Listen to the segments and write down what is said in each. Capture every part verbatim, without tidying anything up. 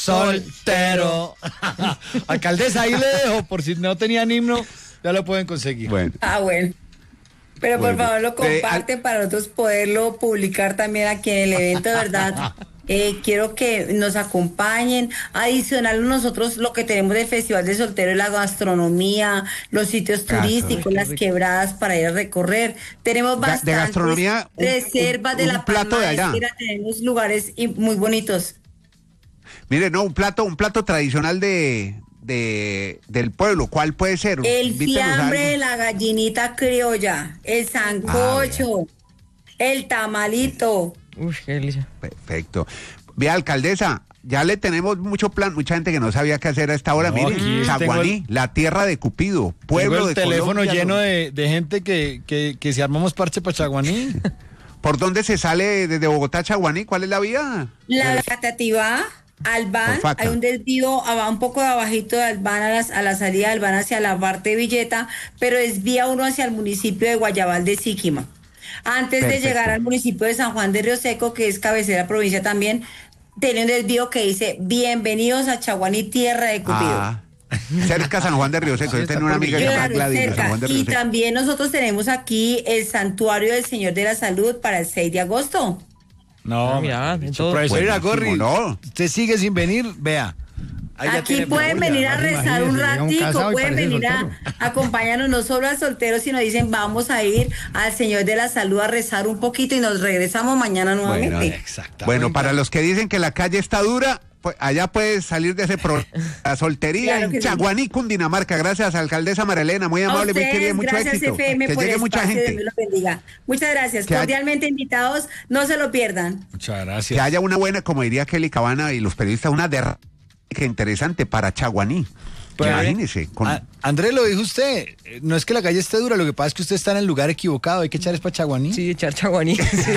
soltero. Alcaldesa, ahí le dejo, por si no tenían himno, ya lo pueden conseguir. Bueno. Ah, bueno. Pero por Bueno. favor lo Eh, comparten al- para nosotros poderlo publicar también aquí en el evento, de verdad. Eh, quiero que nos acompañen. Adicional, nosotros lo que tenemos del Festival de Soltero es la gastronomía, los sitios Claro. turísticos, las quebradas para ir a recorrer. Tenemos Ga- bastantes de gastronomía, un- reservas un- de un la plato Palma de de allá. Esquira, tenemos lugares y- muy bonitos. Mire, no, un plato, un plato tradicional de, de del pueblo. ¿Cuál puede ser? El Invítenos a fiambre algo. de la gallinita criolla, el sancocho, el tamalito. Uy, qué delicia. Perfecto. Vea, alcaldesa, ya le tenemos mucho plan, mucha gente que no sabía qué hacer a esta hora. No, Mire, aquí tengo Chaguaní, el- la tierra de Cupido, pueblo Tengo el de teléfono Colombia, lleno ¿no? de, de gente que, que, que si armamos parche para Chaguaní. ¿Por dónde se sale desde Bogotá a Chaguaní? ¿Cuál es la vía? La Catativá, Albán, Por Faca. hay un desvío aba- un poco abajito de Albán a, las- a la salida de Albán hacia la parte de Villeta, pero desvía uno hacia el municipio de Guayabal de Síquima. Antes Perfecto. de llegar al municipio de San Juan de Río Seco, que es cabecera provincia también, tiene un desvío que dice, bienvenidos a Chaguaní, tierra de Cupido. Ah, cerca a San Juan de Río Seco. Yo tenía una amiga que se llama Claro, Gladys de cerca. San Juan de Río Y Seco. también nosotros tenemos aquí el Santuario del Señor de la Salud para el seis de agosto. No, Ah, mira, mejor dicho, entonces- profesor Iragorri, Buenísimo, ¿no? usted sigue sin venir, vea. Ahí ya Aquí tiene pueden memoria. venir a además, rezar un imagínese, llega un ratico, casado y pueden parece venir a soltero. acompañarnos no solo al soltero, sino dicen vamos a ir al Señor de la Salud a rezar un poquito y nos regresamos mañana nuevamente. Bueno, Exactamente. Bueno, para los que dicen que la calle está dura, pues allá puedes salir de ese pro la soltería Claro en que sí. Chaguaní, Cundinamarca. Gracias, alcaldesa Marilena, muy A amable, muy ustedes, querida, mucho gracias éxito. F M Que por llegue el mucha espacio, gente. Dios los bendiga. Muchas gracias, Que haya- cordialmente invitados, no se lo pierdan. Muchas gracias. Que haya una buena, como diría Kelly Cabana y los periodistas, una derrama que interesante para Chaguaní. Pues, Imagínese. Con... A- Andrés, lo dijo usted, eh, no es que la calle esté dura, lo que pasa es que usted está en el lugar equivocado, hay que echar es para Chaguaní. Sí, echar Chaguaní. Sí.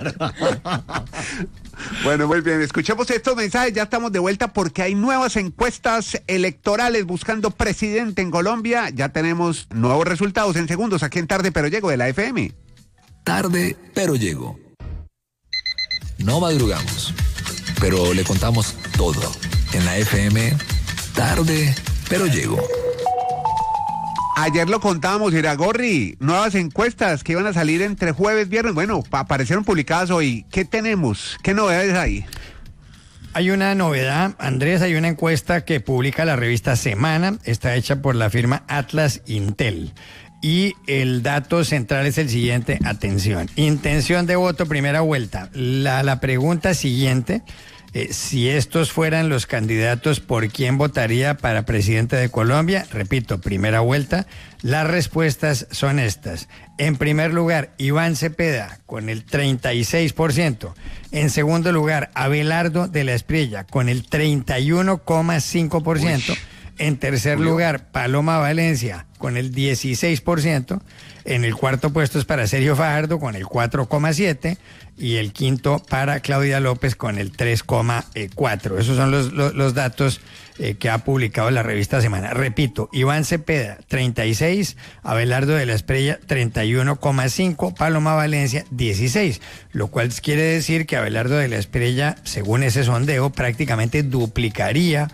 Bueno, muy bien, escuchemos estos mensajes, ya estamos de vuelta porque hay nuevas encuestas electorales buscando presidente en Colombia, ya tenemos nuevos resultados en segundos aquí en Tarde Pero Llego de la F M. Tarde, pero llego. No madrugamos, pero le contamos todo. En la F M, tarde, pero llego. Ayer lo contábamos, Iragorri, nuevas encuestas que iban a salir entre jueves y viernes, bueno, pa- aparecieron publicadas hoy. ¿Qué tenemos? ¿Qué novedades hay? Hay una novedad, Andrés, hay una encuesta que publica la revista Semana, está hecha por la firma Atlas Intel. Y el dato central es el siguiente, atención, intención de voto, primera vuelta. La, la pregunta siguiente, eh, si estos fueran los candidatos, ¿por quién votaría para presidente de Colombia? Repito, primera vuelta. Las respuestas son estas. En primer lugar, Iván Cepeda con el treinta y seis por ciento. En segundo lugar, Abelardo de la Espriella con el treinta y uno coma cinco por ciento. Uy. En tercer Julio. lugar, Paloma Valencia con el dieciséis por ciento. En el cuarto puesto es para Sergio Fajardo con el cuatro coma siete por ciento. Y el quinto para Claudia López con el tres coma cuatro por ciento. Esos son los, los, los datos eh, que ha publicado la revista Semana. Repito, Iván Cepeda, treinta y seis, Abelardo de la Espriella, treinta y uno coma cinco, Paloma Valencia, dieciséis. Lo cual quiere decir que Abelardo de la Espriella, según ese sondeo, prácticamente duplicaría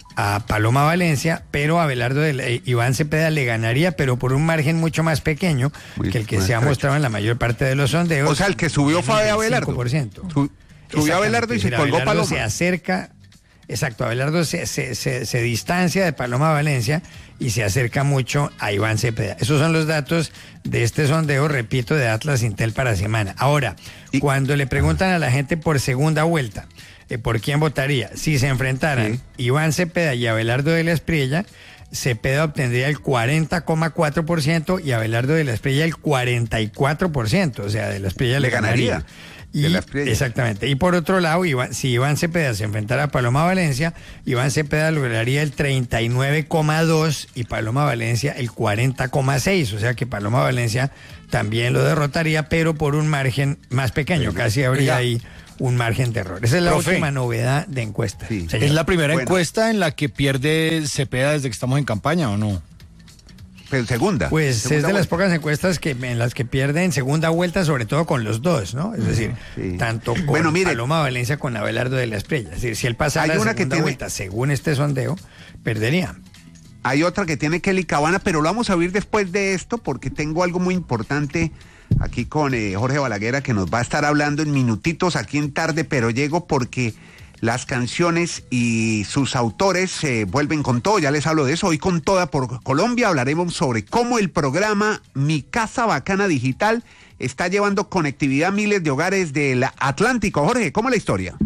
a Paloma Valencia, pero Abelardo de la, eh, Iván Cepeda le ganaría, pero por un margen mucho más pequeño Muy que el que más se ha estrecho. mostrado en la mayor parte de los sondeos. O sea, el que subió fue Abelardo. cinco por ciento. Su- subió Abelardo y se Exactamente, colgó Abelardo Paloma. se acerca, exacto, Abelardo se, se, se, se distancia de Paloma Valencia y se acerca mucho a Iván Cepeda. Esos son los datos de este sondeo, repito, de Atlas Intel para Semana. Ahora, Y- cuando le preguntan a la gente por segunda vuelta, eh, ¿por quién votaría? Si se enfrentaran Sí. Iván Cepeda y Abelardo de la Espriella, Cepeda obtendría el cuarenta coma cuatro por ciento y Abelardo de la Espriella el cuarenta y cuatro por ciento. O sea, de la Espriella le, Le ganaría. ganaría. Y, De la Espriella. exactamente. Y por otro lado, Iván- si Iván Cepeda se enfrentara a Paloma Valencia, Iván Cepeda lograría el treinta y nueve coma dos y Paloma Valencia el cuarenta coma seis. O sea que Paloma Valencia también lo derrotaría, pero por un margen más pequeño. Casi habría Oiga. ahí un margen de error. Esa es la Profe. última novedad de encuesta. Sí. señor. ¿Es la primera Bueno. encuesta en la que pierde Cepeda desde que estamos en campaña o no? Pero segunda. Pues segunda es de las vuelta. pocas encuestas que en las que pierden segunda vuelta, sobre todo con los dos, ¿no? Es decir, Sí. tanto con Bueno, mire. Paloma Valencia con Abelardo de la Espriella. Es decir, si él pasara Hay la una segunda que tiene- vuelta según este sondeo, perdería. Hay otra que tiene Kelly Cabana, pero lo vamos a oír después de esto porque tengo algo muy importante aquí con eh, Jorge Balaguer, que nos va a estar hablando en minutitos aquí en Tarde, pero llego porque las canciones y sus autores eh, vuelven con todo, ya les hablo de eso. Hoy con Toda por Colombia hablaremos sobre cómo el programa Mi Casa Bacana Digital está llevando conectividad a miles de hogares del Atlántico. Jorge, ¿cómo es la historia?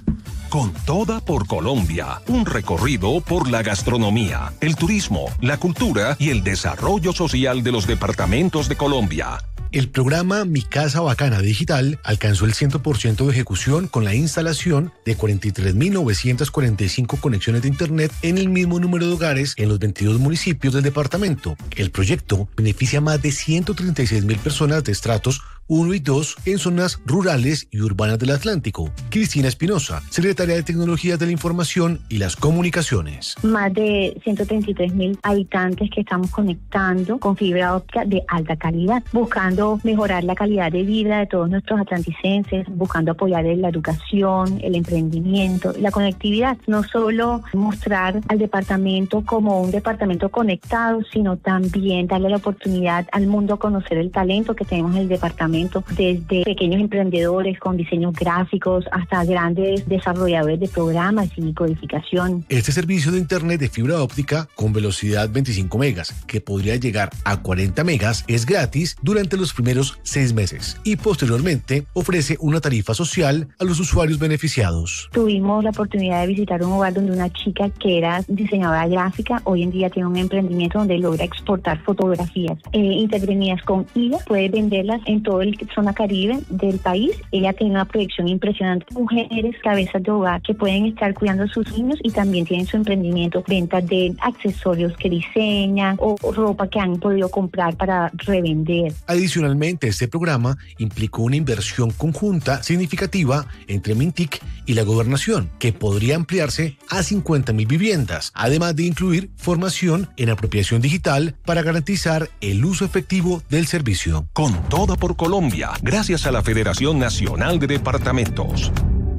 Con Toda por Colombia, un recorrido por la gastronomía, el turismo, la cultura y el desarrollo social de los departamentos de Colombia. El programa Mi Casa Bacana Digital alcanzó el cien por ciento de ejecución con la instalación de cuarenta y tres mil novecientas cuarenta y cinco conexiones de Internet en el mismo número de hogares en los veintidós municipios del departamento. El proyecto beneficia a más de ciento treinta y seis mil personas de estratos uno y dos en zonas rurales y urbanas del Atlántico. Cristina Espinosa, secretaria de Tecnologías de la Información y las Comunicaciones. Más de ciento treinta y tres mil habitantes que estamos conectando con fibra óptica de alta calidad, buscando mejorar la calidad de vida de todos nuestros atlanticenses, buscando apoyar en la educación, el emprendimiento, la conectividad. No solo mostrar al departamento como un departamento conectado, sino también darle la oportunidad al mundo a conocer el talento que tenemos en el departamento, desde pequeños emprendedores con diseños gráficos hasta grandes desarrolladores de programas y codificación. Este servicio de Internet de fibra óptica con velocidad veinticinco megas, que podría llegar a cuarenta megas, es gratis durante los primeros seis meses y posteriormente ofrece una tarifa social a los usuarios beneficiados. Tuvimos la oportunidad de visitar un hogar donde una chica que era diseñadora gráfica hoy en día tiene un emprendimiento donde logra exportar fotografías eh, intervenidas con I A, puede venderlas en toda la zona caribe del país. Ella tiene una proyección impresionante. Mujeres, cabezas de hogar que pueden estar cuidando a sus niños y también tienen su emprendimiento, ventas de accesorios que diseñan o ropa que han podido comprar para revender. Adicionalmente, este programa implicó una inversión conjunta significativa entre Mintic y la Gobernación, que podría ampliarse a cincuenta mil viviendas, además de incluir formación en apropiación digital para garantizar el uso efectivo del servicio. Con Toda por Colombia, gracias a la Federación Nacional de Departamentos.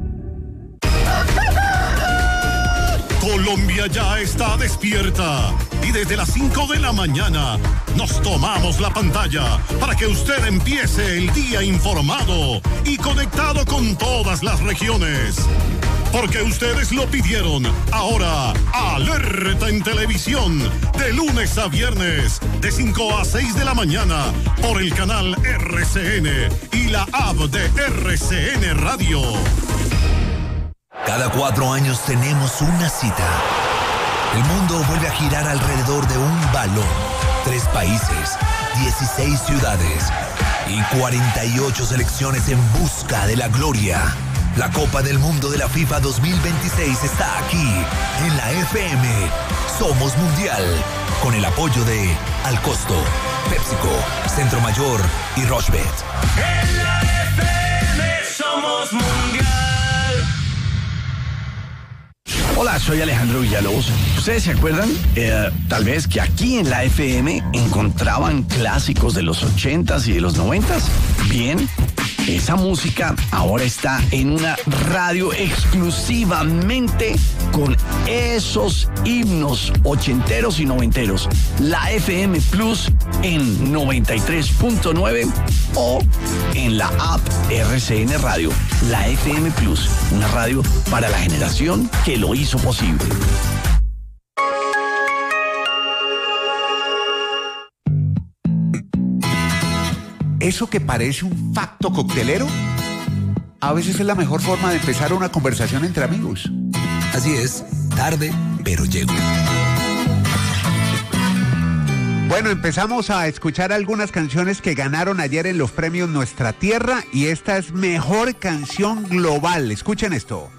Colombia ya está despierta y desde las cinco de la mañana nos tomamos la pantalla para que usted empiece el día informado y conectado con todas las regiones. Porque ustedes lo pidieron. Ahora, Alerta en Televisión, de lunes a viernes, de cinco a seis de la mañana, por el canal R C N y la app de R C N Radio. Cada cuatro años tenemos una cita. El mundo vuelve a girar alrededor de un balón. Tres países, dieciséis ciudades y cuarenta y ocho selecciones en busca de la gloria. La Copa del Mundo de la FIFA dos mil veintiséis está aquí, en la F M. Somos Mundial, con el apoyo de Al Costo, PepsiCo, Centro Mayor y Rochebet. En la F M somos Mundial. Hola, soy Alejandro Villalobos. ¿Ustedes se acuerdan? Eh, tal vez que aquí en la F M encontraban clásicos de los ochentas y de los noventas. Bien, esa música ahora está en una radio exclusivamente con esos himnos ochenteros y noventeros. La F M Plus en noventa y tres punto nueve o en la app R C N Radio. La F M Plus, una radio para la generación que lo hizo posible. Eso que parece un facto coctelero, a veces es la mejor forma de empezar una conversación entre amigos. Así es, tarde, pero llego. Bueno, empezamos a escuchar algunas canciones que ganaron ayer en los premios Nuestra Tierra y esta es Mejor Canción Global. Escuchen esto.